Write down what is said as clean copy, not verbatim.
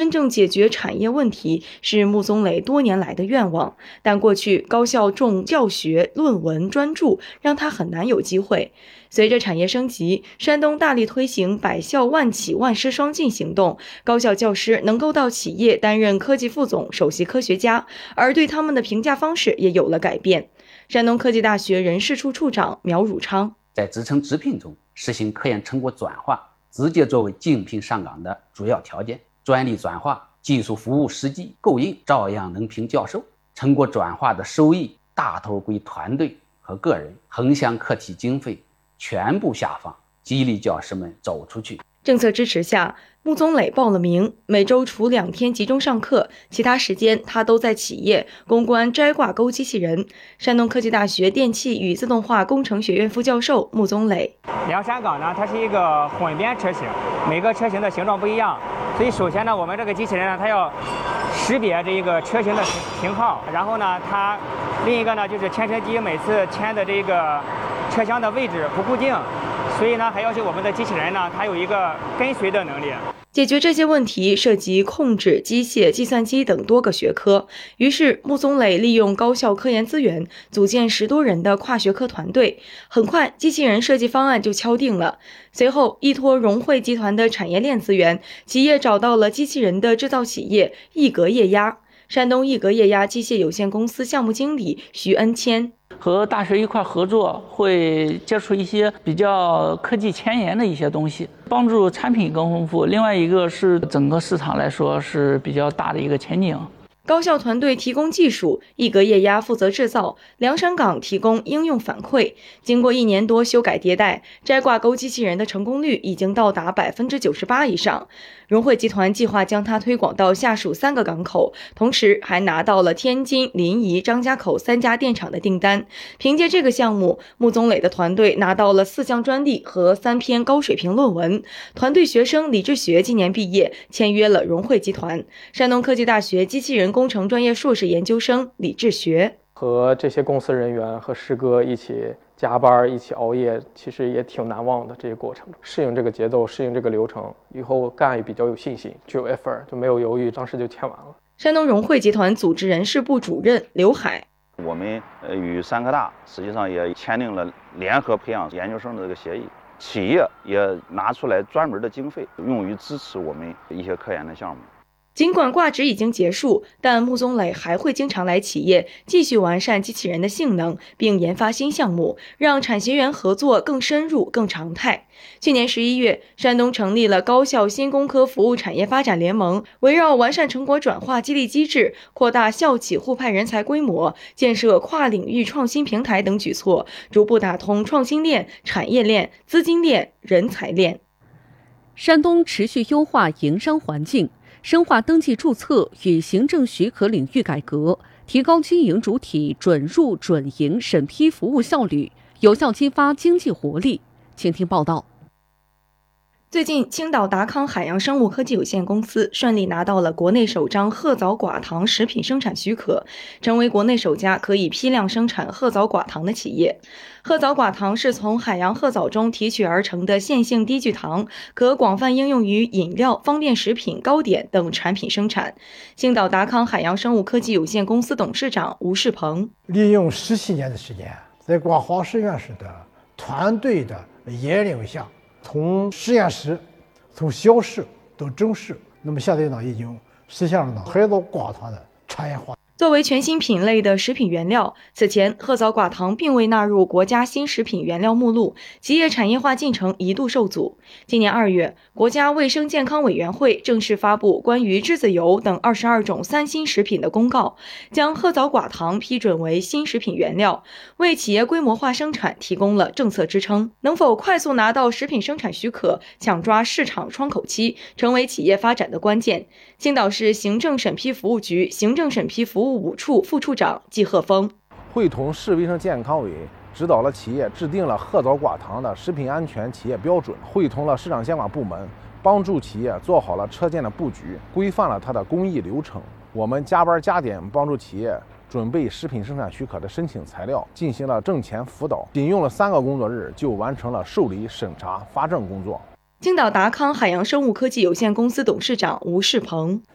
真正解决产业问题是穆宗磊多年来的愿望，但过去高校重教学、论文、专注，让他很难有机会。随着产业升级，山东大力推行百校万企万师双进行动，高校教师能够到企业担任科技副总、首席科学家，而对他们的评价方式也有了改变。山东科技大学人事处处长苗汝昌在职称直聘中实行科研成果转化，直接作为竞聘上岗的主要条件。专利转化、技术服务实际够硬，照样能评教授。成果转化的收益大头归团队和个人，横向课题经费全部下放，激励教师们走出去。 政策支持下，穆宗磊报了名，每周除2天集中上课，其他时间他都在企业攻关摘挂钩机器人。山东科技大学电气与自动化工程学院副教授穆宗磊： 梁山港呢，它是一个混编车型，每个车型的形状不一样，所以首先呢，我们这个机器人呢，它要识别这一个车型的型号，然后呢，它另一个呢就是牵车机每次牵的这个车厢的位置不固定。所以呢，还要求我们的机器人呢，它有一个跟随的能力。 解决这些问题涉及控制、机械、计算机等多个学科。于是，穆宗磊利用高校科研资源，组建10多人的跨学科团队。很快，机器人设计方案就敲定了。随后，依托融汇集团的产业链资源，企业找到了机器人的制造企业易格液压。山东易格液压机械有限公司项目经理徐恩谦。 和大学一块合作，会接触一些比较科技前沿的一些东西，帮助产品更丰富。另外一个是整个市场来说是比较大的一个前景。 高校团队提供技术，易格液压负责制造，梁山港提供应用反馈。经过1年多修改迭代，摘挂钩机器人的成功率已经到达98%以上。融汇集团计划将它推广到下属3个港口，同时还拿到了天津、临沂、张家口3家电厂的订单。凭借这个项目，穆宗磊的团队拿到了4项专利和3篇高水平论文。团队学生李志学今年毕业，签约了融汇集团。山东科技大学机器人工程专业硕士研究生李志学： 和这些公司人员和师哥一起加班，一起熬夜，其实也挺难忘的。这个过程适应这个节奏，适应这个流程，以后干也比较有信心，就有 effort， 就没有犹豫，当时就签完了。 山东融汇集团组织人事部主任刘海： 我们与3科大实际上也签订了联合培养研究生的这个协议，企业也拿出来专门的经费用于支持我们一些科研的项目。 尽管挂职已经结束，但穆宗磊还会经常来企业继续完善机器人的性能，并研发新项目，让产学研合作更深入、更常态。去年11月，山东成立了高校新工科服务产业发展联盟，围绕完善成果转化激励机制、扩大校企互派人才规模、建设跨领域创新平台等举措，逐步打通创新链、产业链、资金链、人才链。 山东持续优化营商环境，深化登记注册与行政许可领域改革，提高经营主体准入准营审批服务效率，有效激发经济活力。请听报道。 最近，青岛达康海洋生物科技有限公司顺利拿到了国内首张褐藻寡糖食品生产许可，成为国内首家可以批量生产褐藻寡糖的企业。褐藻寡糖是从海洋褐藻中提取而成的线性低聚糖，可广泛应用于饮料、方便食品、糕点等产品生产。青岛达康海洋生物科技有限公司董事长吴世鹏： 利用17年的时间，在光华实验室的团队的引领下，从实验室、从小试到正试，那么现在呢，已经实现了呢褐藻寡糖的产业化。 作为全新品类的食品原料，此前褐藻寡糖并未纳入国家新食品原料目录，企业产业化进程一度受阻。今年2月，国家卫生健康委员会正式发布关于栀子油等22种3新食品的公告，将褐藻寡糖批准为新食品原料，为企业规模化生产提供了政策支撑。能否快速拿到食品生产许可，抢抓市场窗口期，成为企业发展的关键。青岛市行政审批服务局行政审批服务5处副处长季鹤峰： 会同市卫生健康委指导了企业制定了褐藻寡糖的食品安全企业标准，会同了市场监管部门，帮助企业做好了车间的布局，规范了它的工艺流程。我们加班加点帮助企业准备食品生产许可的申请材料，进行了证前辅导，仅用了3个工作日就完成了受理、审查、发证工作。 青岛达康海洋生物科技有限公司董事长吴世鹏：